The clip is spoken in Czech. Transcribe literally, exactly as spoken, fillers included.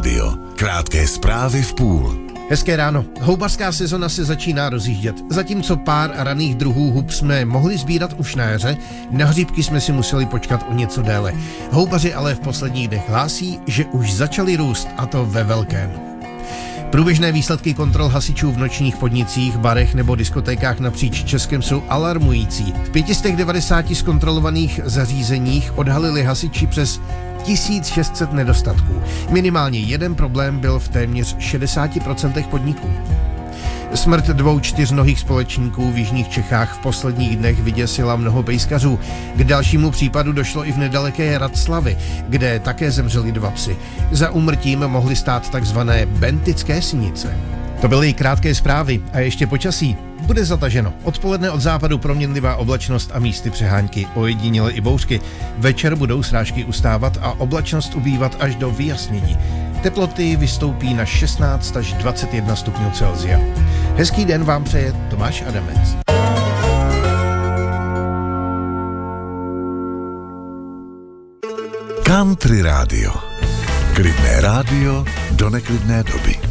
rádio. Krátké zprávy v půl. Hezké ráno. Houbařská sezona se začíná rozjíždět. Zatímco pár raných druhů hub jsme mohli sbírat už na jaře, na hříbky jsme si museli počkat o něco déle. Houbaři ale v posledních dnech hlásí, že už začali růst, a to ve velkém. Průběžné výsledky kontrol hasičů v nočních podnicích, barech nebo diskotékách napříč Českem jsou alarmující. V pět set devadesát zkontrolovaných zařízeních odhalili hasiči přes tisíc šest set nedostatků. Minimálně jeden problém byl v téměř šedesát procent podniků. Smrt dvou čtyřnohých společníků v jižních Čechách v posledních dnech vyděsila mnoho pejskařů. K dalšímu případu došlo i v nedaleké Raclavi, kde také zemřeli dva psy. Za úmrtím mohly stát takzvané bentické sinice. To byly krátké zprávy a ještě počasí. Bude zataženo. Odpoledne od západu proměnlivá oblačnost a místy přehánky, ojediněle i bouřky. Večer budou srážky ustávat a oblačnost ubývat až do vyjasnění. Teploty vystoupí na šestnáct až dvacet jedna stupňů Celsia. Hezký den vám přeje Tomáš Adamec. Country rádio. Klidné rádio do neklidné doby.